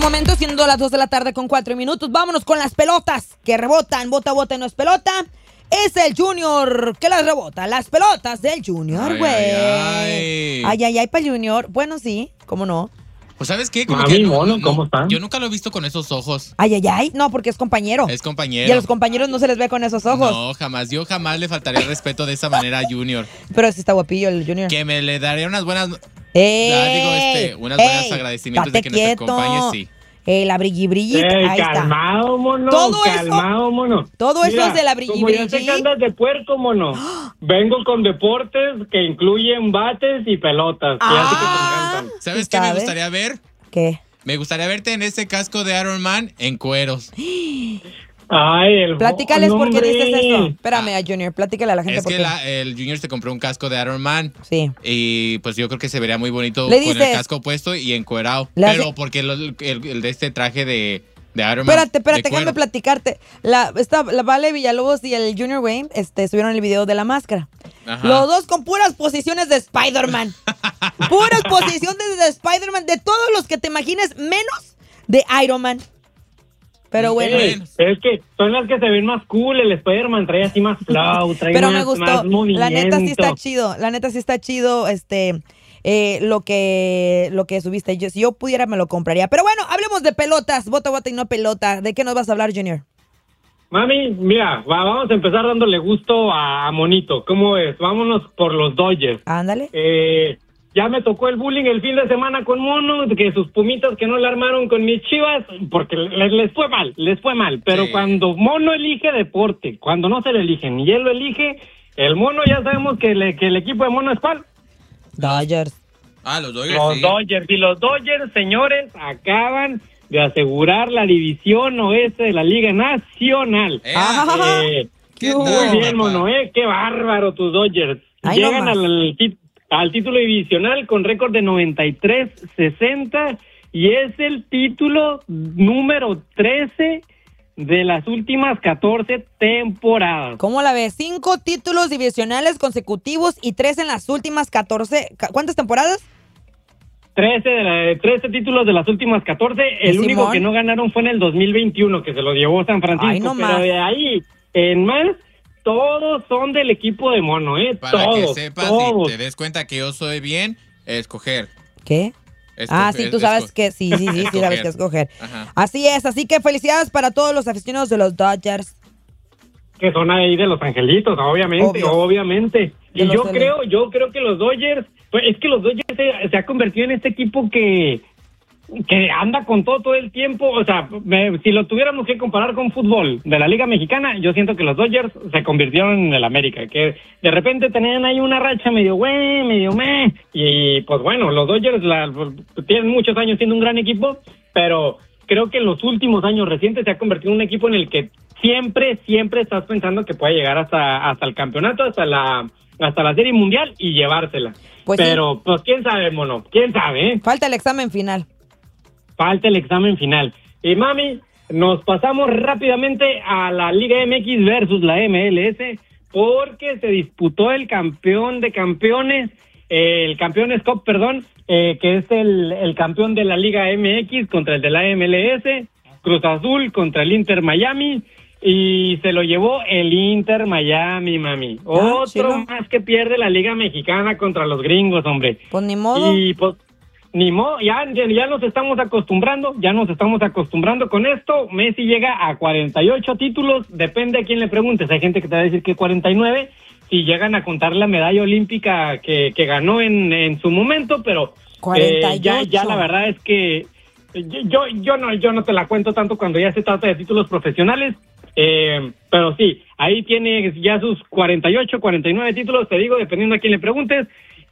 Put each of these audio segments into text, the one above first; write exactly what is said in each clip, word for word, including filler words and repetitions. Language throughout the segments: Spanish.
momento, siendo las dos de la tarde con cuatro minutos, vámonos con las pelotas que rebotan. Bota, bota y no es pelota. Es el Junior que las rebota. Las pelotas del Junior, güey. Ay, ay, ay, ay, para Junior. Bueno, sí, ¿cómo no? Pues, ¿sabes qué? Como Mami, que no, mono, no, ¿cómo están? Yo nunca lo he visto con esos ojos. Ay, ay, ay. No, porque es compañero. Es compañero. Y a los compañeros no se les ve con esos ojos. No, jamás. Yo jamás le faltaría el respeto de esa manera a Junior. Pero sí está guapillo el Junior. Que me le daría unas buenas... ¡Ey! Ya digo, este, unas ¡Ey! buenas agradecimientos de que Quieto. nos acompañe, sí. Eh, la brilli brilli, Eh, ahí calmado, mono, Todo calmado, eso, mono. todo eso Mira, es de la brilli como ya sé brilli. que andas de puerco, mono. Vengo con deportes que incluyen bates y pelotas, que ya sé que te Ah. encantan. ¿Sabes ¿Sí qué me sabe? gustaría ver? ¿Qué? Me gustaría verte en ese casco de Iron Man en cueros. Ay, el Platícales por qué hombre. dices eso. Espérame, a Junior, platícale a la gente Es por que qué. la- el Junior se compró un casco de Iron Man. Sí. Y pues yo creo que se vería muy bonito Le con dices- el casco puesto y encuerado. Le Pero hace- porque lo- el, el de este traje de, de Iron Man. Espérate, espérate, de cuero. déjame platicarte. La, esta, la Vale Villalobos y el Junior Wayne este, subieron el video de la máscara. Ajá. Los dos con puras posiciones de Spider-Man. Puras posiciones de Spider-Man, de todos los que te imagines, menos de Iron Man. Pero bueno. Ey, es que son las que se ven más cool. El Spider-Man trae así más flow, trae Pero más, me gustó. más movimiento. La neta sí está chido. La neta sí está chido. Este, eh, lo que, lo que subiste. Yo, si yo pudiera me lo compraría. Pero bueno, hablemos de pelotas. Bota, bota y no pelota. ¿De qué nos vas a hablar, Junior? Mami, mira, va- vamos a empezar dándole gusto a, a Monito. ¿Cómo es? Vámonos por los Dodgers. Ándale. Eh, ya me tocó el bullying el fin de semana con Mono, que sus pumitas que no le armaron con mis Chivas, porque les, les fue mal, les fue mal. Pero Sí. cuando Mono elige deporte, cuando no se le eligen y él lo elige, el Mono ya sabemos que, le, que el equipo de Mono es ¿cuál? Dodgers. Ah, los Dodgers, Los sí. Dodgers. Y los Dodgers, señores, acaban de asegurar la división oeste de la Liga Nacional. Eh, Ah. Eh, ¿qué muy tal, bien, papá? Mono, ¿eh? Qué bárbaro tus Dodgers. Ay, no Llegan más. al, tit- al título divisional con récord de noventa y tres sesenta y es el título número trece de las últimas catorce temporadas. ¿Cómo la ves? Cinco títulos divisionales consecutivos y tres en las últimas catorce. ca- ¿Cuántas temporadas? trece, de la- trece títulos de las últimas catorce. El Simón. único que no ganaron fue en el dos mil veintiuno, que se lo llevó San Francisco. Ay, no pero más. de ahí en más, todos son del equipo de Mono, ¿eh? Para todos, que sepas todos. y te des cuenta que yo soy bien escoger. ¿Qué? Escoger- Ah, sí, tú sabes esco- que sí, sí, sí, sí sabes que escoger. Ajá. Así es, así que felicidades para todos los aficionados de los Dodgers. Que son ahí de los Angelitos, obviamente, Obvio. obviamente. De Y los yo de- creo, yo creo que los Dodgers, pues es que los Dodgers se, se ha convertido en este equipo que que anda con todo todo el tiempo. O sea, me- si lo tuviéramos que comparar con fútbol de la Liga Mexicana, yo siento que los Dodgers se convirtieron en el América, que de repente tenían ahí una racha medio güey, medio meh, y pues bueno, los Dodgers la, tienen muchos años siendo un gran equipo, pero creo que en los últimos años recientes se ha convertido en un equipo en el que siempre, siempre estás pensando que puede llegar hasta, hasta el campeonato, hasta la hasta la Serie Mundial y llevársela. Pues sí. pero, pues quién sabe, mono, quién sabe, ¿eh? Falta el examen final. Falta el examen final. Y mami, nos pasamos rápidamente a la Liga M X versus la M L S porque se disputó el campeón de campeones, eh, el Campeones Cup, perdón, eh, que es el, el campeón de la Liga M X contra el de la M L S, Cruz Azul contra el Inter Miami, y se lo llevó el Inter Miami, mami. Otro chilo. más que pierde la Liga Mexicana contra los gringos, hombre. Pues ni modo. Y pues, ni modo, ya, ya, ya nos estamos acostumbrando, ya nos estamos acostumbrando con esto. Messi llega a cuarenta y ocho títulos, depende a quién le preguntes. Hay gente que te va a decir que cuarenta y nueve, si llegan a contar la medalla olímpica que, que ganó en, en su momento, pero cuarenta y ocho. eh, ya, ya la verdad es que yo, yo, no, yo no te la cuento tanto cuando ya se trata de títulos profesionales. Eh, pero sí, ahí tiene ya sus cuarenta y ocho, cuarenta y nueve títulos, te digo, dependiendo a quién le preguntes.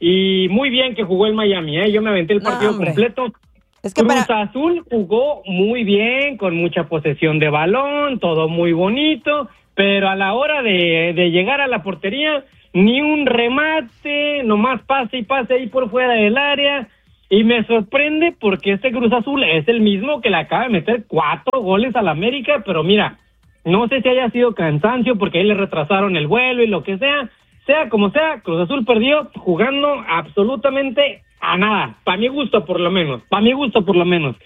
Y muy bien que jugó el Miami, ¿eh? Yo me aventé el No, partido hombre. completo. Es que Cruz para... Azul jugó muy bien, con mucha posesión de balón, todo muy bonito, pero a la hora de, de llegar a la portería, ni un remate, nomás pase y pase ahí por fuera del área. Y me sorprende porque este Cruz Azul es el mismo que le acaba de meter cuatro goles al América, pero mira, no sé si haya sido cansancio porque ahí le retrasaron el vuelo y lo que sea. Sea como sea, Cruz Azul perdió jugando absolutamente a nada. Para mi gusto, por lo menos. Para mi gusto, por lo menos.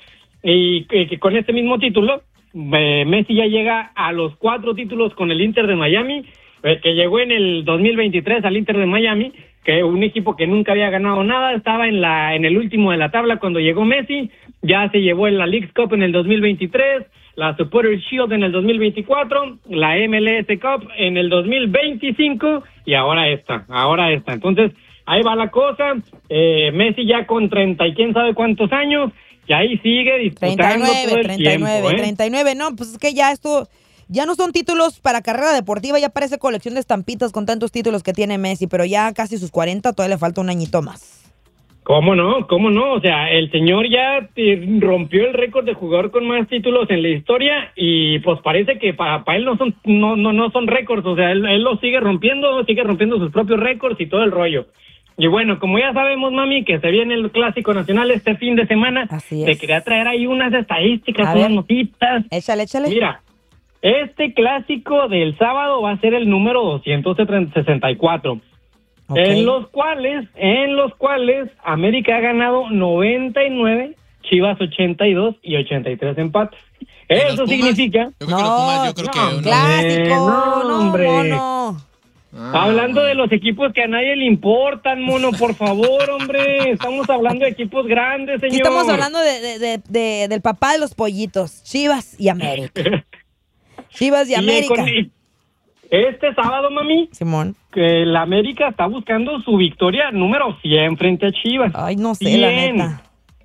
y que, que con este mismo título, eh, Messi ya llega a los cuatro títulos con el Inter de Miami, eh, que llegó en el dos mil veintitrés al Inter de Miami, que un equipo que nunca había ganado nada, estaba en la en el último de la tabla cuando llegó Messi, ya se llevó en la Leagues Cup en el dos mil veintitrés, la Supporters Shield en el dos mil veinticuatro, la M L S Cup en el dos mil veinticinco y ahora esta, ahora esta. Entonces, ahí va la cosa, eh, Messi ya con treinta y quién sabe cuántos años, y ahí sigue disputando treinta y nueve, todo el treinta y nueve, tiempo, ¿eh? treinta y nueve, no, pues es que ya esto... Ya no son títulos para carrera deportiva, ya parece colección de estampitas con tantos títulos que tiene Messi, pero ya casi sus cuarenta, todavía le falta un añito más. ¿Cómo no? ¿Cómo no? O sea, el señor ya eh, rompió el récord de jugador con más títulos en la historia y pues parece que para, para él no son no no no son récords, o sea, él, él lo sigue rompiendo, sigue rompiendo sus propios récords y todo el rollo. Y bueno, como ya sabemos, mami, que se viene el Clásico Nacional este fin de semana, Así es. te quería traer ahí unas estadísticas, A unas ver. notitas. Échale, échale. Mira, este clásico del sábado va a ser el número doscientos sesenta y cuatro, Okay. en los cuales, en los cuales América ha ganado noventa y nueve, Chivas ochenta y dos y ochenta y tres empates. ¿Y los Eso Pumas? significa... Yo creo que los Pumas, yo creo no, que uno- Clásico, no, no, hombre. mono. Ah, Hablando bueno. de los equipos que a nadie le importan, mono, por favor, hombre. Estamos hablando de equipos grandes, señor. Aquí estamos hablando de, de- de- de- del papá de los pollitos, Chivas y América. Chivas y Y América. con- y este sábado, mami, Simón. que la América está buscando su victoria número cien frente a Chivas. Ay, no sé, la cien. neta.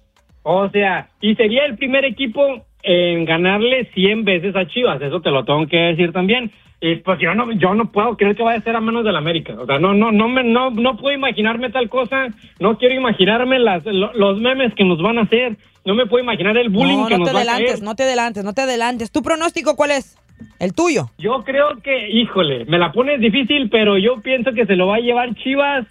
O sea, y sería el primer equipo en ganarle cien veces a Chivas, eso te lo tengo que decir también. Y pues yo no yo no puedo creer que vaya a ser a manos de la América. O sea, no no no me no no puedo imaginarme tal cosa, no quiero imaginarme las lo- los memes que nos van a hacer, no me puedo imaginar el bullying No, que no nos te va a adelantes, caer. no te adelantes, no te adelantes. ¿Tu pronóstico cuál es? ¿El tuyo? Yo creo que, híjole, me la pones difícil, pero yo pienso que se lo va a llevar Chivas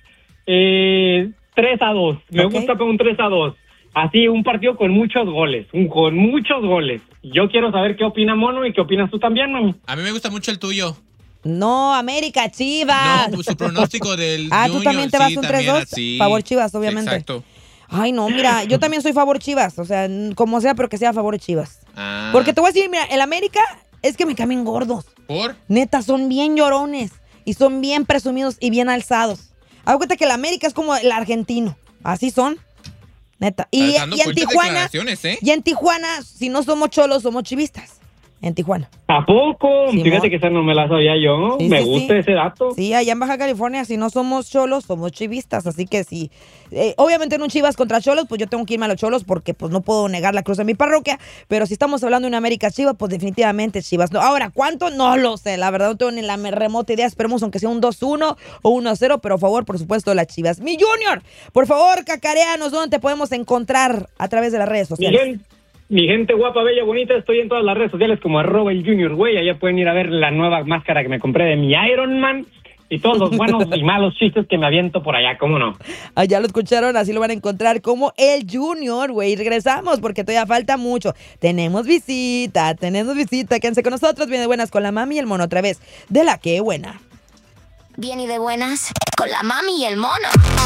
eh, tres a dos. Me Ok. gusta un tres a dos. Así, un partido con muchos goles, un, con muchos goles. Yo quiero saber qué opina Mono y qué opinas tú también, mami. A mí me gusta mucho el tuyo. No, América, Chivas. No, pues su pronóstico del Ah, ¿tú Junior, también te vas sí, un también tres dos? así. Favor Chivas, obviamente. Exacto. Ay, no, mira, yo también soy favor Chivas. O sea, n- como sea, pero que sea favor Chivas. Ah, Porque te voy a decir, mira, el América es que me caen gordos. ¿por? Neta, son bien llorones. Y son bien presumidos y bien alzados. Haz cuenta que el América es como el argentino. Así son. Neta. Y, Estás dando y en fuertes Tijuana. declaraciones, ¿eh? Y en Tijuana, si no somos cholos, somos chivistas. En Tijuana. ¿A poco? Simón. Fíjate que esa no me la sabía yo. Sí, me sí, gusta sí. ese dato. Sí, allá en Baja California, si no somos cholos, somos chivistas. Así que sí. Eh, obviamente en un Chivas contra cholos, pues yo tengo que irme a los cholos porque pues no puedo negar la cruz de mi parroquia. Pero si estamos hablando de una América Chivas, pues definitivamente Chivas. No. Ahora, ¿cuánto? No lo sé. La verdad no tengo ni la me- remota idea. Esperemos aunque sea un dos uno o uno cero, pero a favor, por supuesto, las Chivas. Mi Junior, por favor, cacareanos, ¿dónde te podemos encontrar a través de las redes Mi sociales? gente, mi gente guapa, bella, bonita, estoy en todas las redes sociales como arroba el Junior, güey. Allá pueden ir a ver la nueva máscara que me compré de mi Iron Man y todos los buenos y malos chistes que me aviento por allá, ¿cómo no? Allá lo escucharon, así lo van a encontrar como el Junior, güey. Y regresamos porque todavía falta mucho. Tenemos visita, tenemos visita. Quédense con nosotros, bien de buenas con la mami y el mono otra vez. De la que buena. Bien y de buenas, con la mami y el mono.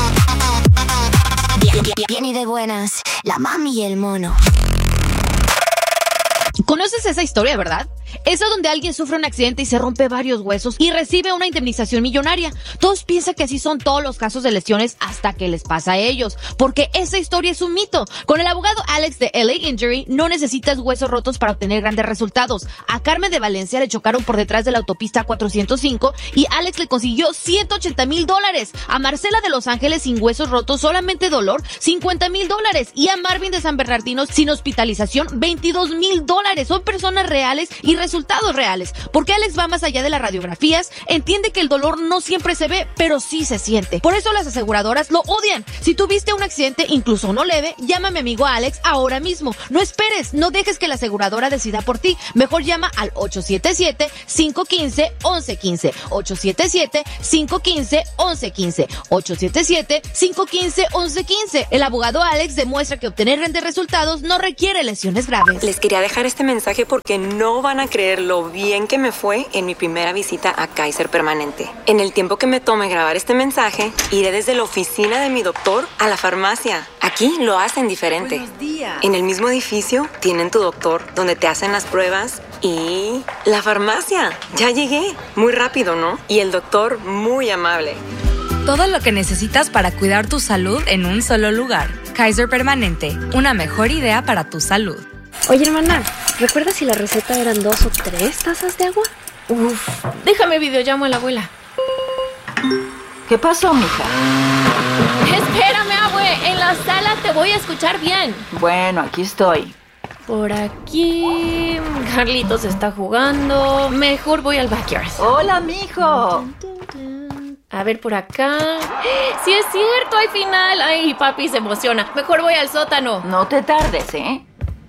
Bien, bien, bien y de buenas, la mami y el mono. ¿Conoces esa historia, verdad? Esa donde alguien sufre un accidente y se rompe varios huesos y recibe una indemnización millonaria. Todos piensan que así son todos los casos de lesiones hasta que les pasa a ellos, porque esa historia es un mito. Con el abogado Alex de L A Injury no necesitas huesos rotos para obtener grandes resultados. A Carmen de Valencia le chocaron por detrás de la autopista cuatrocientos cinco y Alex le consiguió ciento ochenta mil dólares. A Marcela de Los Ángeles sin huesos rotos, solamente dolor, cincuenta mil dólares. Y a Marvin de San Bernardino sin hospitalización, veintidós mil dólares. Son personas reales y resultados reales. Porque Alex va más allá de las radiografías, entiende que el dolor no siempre se ve, pero sí se siente. Por eso las aseguradoras lo odian. Si tuviste un accidente, incluso uno leve, llama a mi amigo Alex ahora mismo. No esperes, no dejes que la aseguradora decida por ti. Mejor llama al ocho siete siete, cinco uno cinco, once quince. ocho siete siete, cinco uno cinco, once quince. ocho siete siete, cinco uno cinco, once quince. El abogado Alex demuestra que obtener grandes resultados no requiere lesiones graves. Les quería dejar este mensaje porque no van a creer lo bien que me fue en mi primera visita a Kaiser Permanente. En el tiempo que me tome grabar este mensaje, iré desde la oficina de mi doctor a la farmacia. Aquí lo hacen diferente. Buenos días. En el mismo edificio tienen tu doctor, donde te hacen las pruebas, y la farmacia. Ya llegué. Muy rápido, ¿no? Y el doctor muy amable. Todo lo que necesitas para cuidar tu salud en un solo lugar. Kaiser Permanente, una mejor idea para tu salud. Oye, hermana, ¿recuerdas si la receta eran dos o tres tazas de agua? Uf, déjame videollamo a la abuela. ¿Qué pasó, mija? Espérame, abue, en la sala te voy a escuchar bien. Bueno, aquí estoy. Por aquí... Carlitos está jugando. Mejor voy al backyard. Hola, mijo. A ver, por acá... ¡Sí es cierto! ¡Hay final! ¡Ay, papi se emociona! Mejor voy al sótano. No te tardes, ¿eh?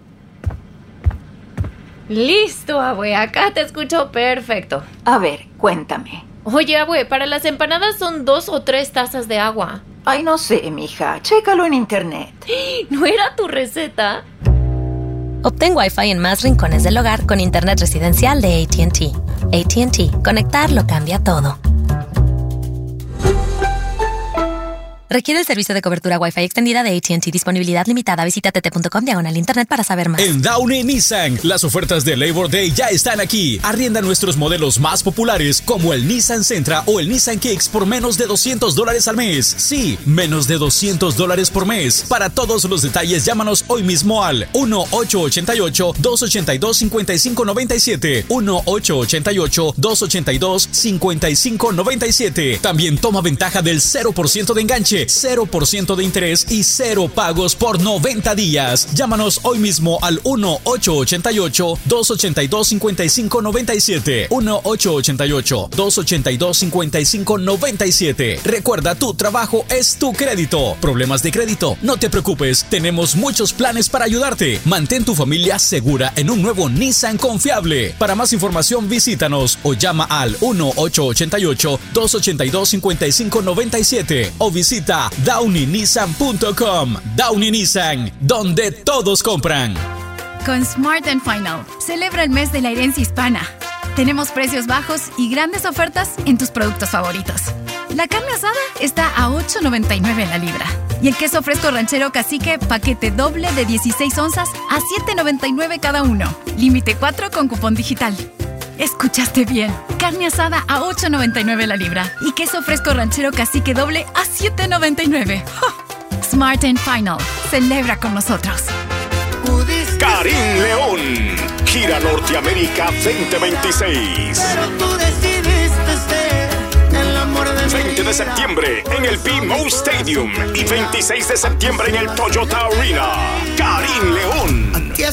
Listo, abue. Acá te escucho perfecto. A ver, cuéntame. Oye, abue, para las empanadas son dos o tres tazas de agua. Ay, no sé, mija. Chécalo en internet. ¿No era tu receta? Obtén Wi-Fi en más rincones del hogar con internet residencial de A T and T. A T and T. Conectar lo cambia todo. Requiere el servicio de cobertura Wi-Fi extendida de A T and T. Disponibilidad limitada. Visita t t punto com diagonal internet para saber más. En Downey Nissan, las ofertas de Labor Day ya están aquí. Arrienda nuestros modelos más populares como el Nissan Sentra o el Nissan Kicks por menos de doscientos dólares al mes. Sí, menos de doscientos dólares por mes. Para todos los detalles, llámanos hoy mismo al uno ocho ocho ocho, dos ocho dos, cinco cinco nueve siete. uno ocho ocho ocho, dos ocho dos, cinco cinco nueve siete. También toma ventaja del cero por ciento de enganche, cero por ciento de interés y cero pagos por noventa días. Llámanos hoy mismo al uno ocho ocho ocho, dos ocho dos, cinco cinco nueve siete. uno ocho ocho ocho, dos ocho dos, cinco cinco nueve siete. Recuerda, tu trabajo es tu crédito. ¿Problemas de crédito? No te preocupes, tenemos muchos planes para ayudarte. Mantén tu familia segura en un nuevo Nissan confiable. Para más información, visítanos o llama al uno ocho ocho ocho, dos ocho dos, cinco cinco nueve siete o visita Downey Nissan punto com. Downey Nissan, donde todos compran. Con Smart and Final, celebra el mes de la herencia hispana. Tenemos precios bajos y grandes ofertas en tus productos favoritos. La carne asada está a ocho noventa y nueve la libra. Y el queso fresco ranchero cacique, paquete doble de dieciséis onzas a siete noventa y nueve cada uno. Límite cuatro con cupón digital. Escuchaste bien. Carne asada a ocho noventa y nueve la libra. Y queso fresco ranchero cacique doble a siete noventa y nueve. ¡Oh! Smart and Final. Celebra con nosotros. Karim León. Gira Norteamérica veinte veintiséis. Pero tú decidiste ser el amor de mi vida. veinte de septiembre en el B-Mo Stadium y veintiséis de septiembre en el Toyota Arena. Karim León.